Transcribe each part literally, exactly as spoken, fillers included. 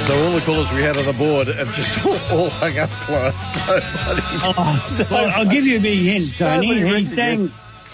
So all the callers we had on the board have just all, all hung up, Clive. Oh, I'll, I'll give you a big hint, Tony. He sang,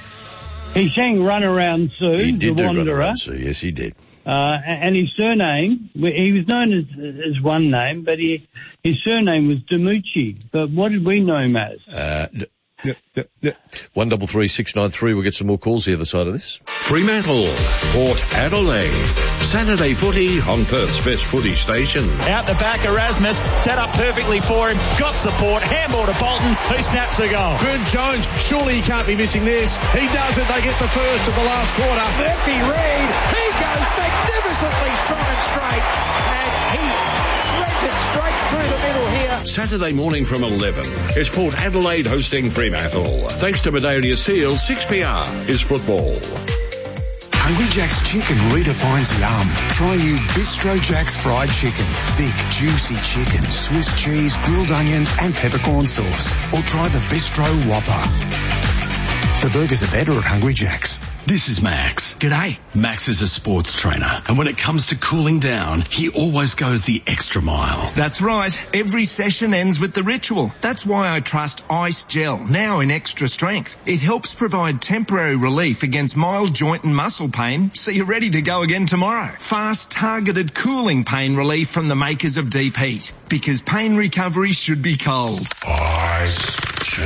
he sang Run Around Sue, he did the do Wanderer. Run Around Sue, yes, he did. Uh, and his surname, he was known as as one name, but he, his surname was DiMucci. But what did we know him as? Uh, Yep, yep, yep. One double three six nine three. We'll get some more calls the other side of this. Fremantle, Port Adelaide. Saturday footy on Perth's best footy station. Out the back, Erasmus set up perfectly for him. Got support. Handball to Bolton, who snaps a goal. Boone Jones, surely he can't be missing this. He does it. They get the first of the last quarter. Murphy Reid, he goes magnificently strong and straight, and he threads it straight through the middle here. Saturday morning from eleven. It's Port Adelaide hosting Fremantle. Thanks to Madonia Seal, six P R is football. Hungry Jack's Chicken redefines yum. Try new Bistro Jack's fried chicken. Thick, juicy chicken, Swiss cheese, grilled onions and peppercorn sauce. Or try the Bistro Whopper. The burgers are better at Hungry Jack's. This is Max. G'day. Max is a sports trainer, and when it comes to cooling down, he always goes the extra mile. That's right. Every session ends with the ritual. That's why I trust Ice Gel, now in extra strength. It helps provide temporary relief against mild joint and muscle pain, so you're ready to go again tomorrow. Fast, targeted cooling pain relief from the makers of Deep Heat. Because pain recovery should be cold. Ice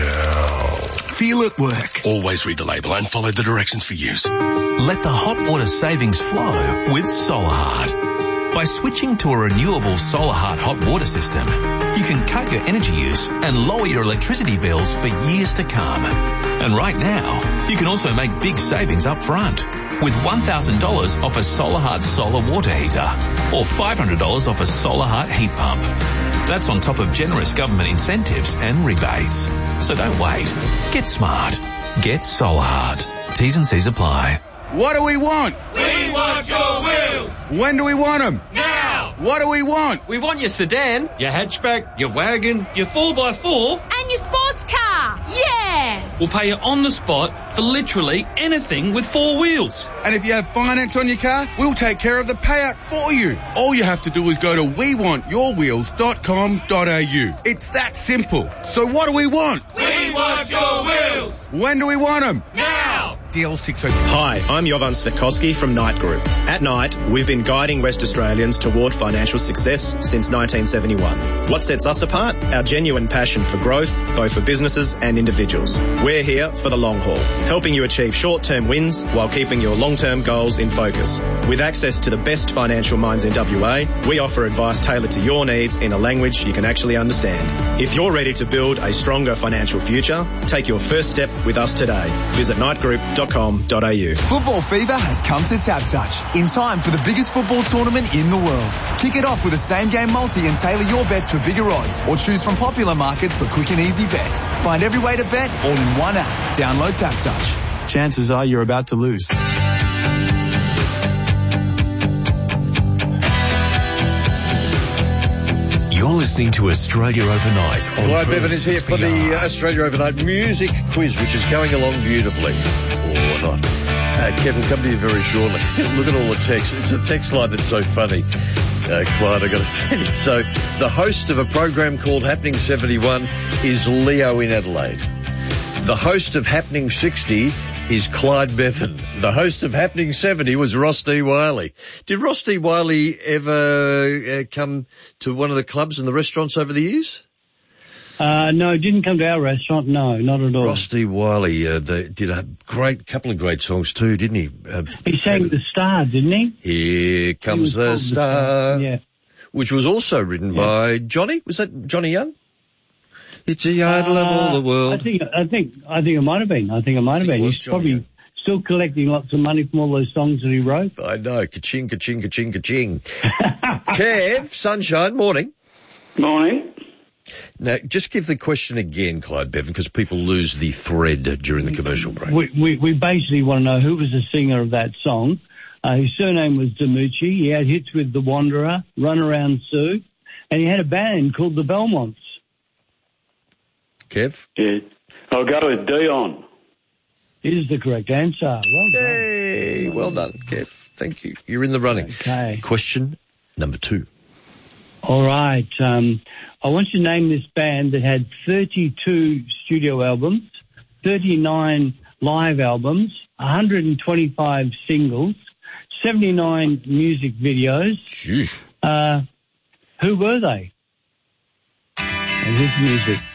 Gel. Feel it work. Always read the label and follow the directions for use. Let the hot water savings flow with Solar Heart. By switching to a renewable Solar Heart hot water system, you can cut your energy use and lower your electricity bills for years to come. And right now, you can also make big savings up front with one thousand dollars off a Solar Heart solar water heater or five hundred dollars off a Solar Heart heat pump. That's on top of generous government incentives and rebates. So don't wait. Get smart. Get Solar Heart. T's and C's apply. What do we want? We want your wheels. When do we want them? Now. What do we want? We want your sedan, your hatchback, your wagon, your four by four, and your sports car. Yeah. We'll pay you on the spot for literally anything with four wheels. And if you have finance on your car, we'll take care of the payout for you. All you have to do is go to we want your wheels dot com dot a u. It's that simple. So what do we want? We want your wheels. When do we want them? Now. D L six oh six. Hi, I'm Jovan Svetkoski from Knight Group. At Knight, we've been guiding West Australians toward financial success since nineteen seventy-one. What sets us apart? Our genuine passion for growth, both for businesses and individuals. We're here for the long haul, helping you achieve short-term wins while keeping your long-term goals in focus. With access to the best financial minds in W A, we offer advice tailored to your needs in a language you can actually understand. If you're ready to build a stronger financial future, take your first step with us today. Visit knight group dot com dot a u. Football fever has come to Tap Touch in time for the biggest football tournament in the world. Kick it off with a same-game multi and tailor your bets for bigger odds, or choose from popular markets for quick and easy bets. Find every way to bet all in one app. Download Tap Touch. Chances are you're about to lose. You're listening to Australia Overnight. On Clive Bevan is here for the uh, Australia Overnight Music Quiz, which is going along beautifully. Or not. Uh, Kevin, come to you very shortly. Look at all the text. It's a text line that's so funny, uh, Clyde, I've got to tell you. So, the host of a program called Happening seventy-one is Leo in Adelaide. The host of Happening sixty is Clyde Bevan. The host of Happening seventy was Ross D. Wiley. Did Ross D. Wiley ever uh, come to one of the clubs and the restaurants over the years? Uh, no, didn't come to our restaurant. No, not at all. Ross D. Wiley uh, the, did a great couple of great songs too, didn't he? Uh, he sang The Star, didn't he? Here Comes the Star. The, yeah. Which was also written yeah. by Johnny. Was that Johnny Young? It's a idol uh, of all the world. I think, I think, I think it might have been. I think it might have been. He's Johnny probably Young. Still collecting lots of money from all those songs that he wrote. I know. Ka-ching, ka-ching, ka-ching, ka-ching. Kev, Sunshine, morning. Morning. Now, just give the question again, Clyde Bevan, because people lose the thread during the commercial break. We, we, we basically want to know who was the singer of that song. Uh, his surname was DiMucci. He had hits with The Wanderer, Run Around Sue, and he had a band called the Belmonts. Kev? Yeah, I'll go with Dion. Is the correct answer. Well done. Hey, well done, Kev. Thank you. You're in the running. Okay. Question number two. All right. Um, I want you to name this band that had thirty-two studio albums, thirty-nine live albums, one hundred twenty-five singles, seventy-nine music videos. Jeez. Uh, who were they? And his music.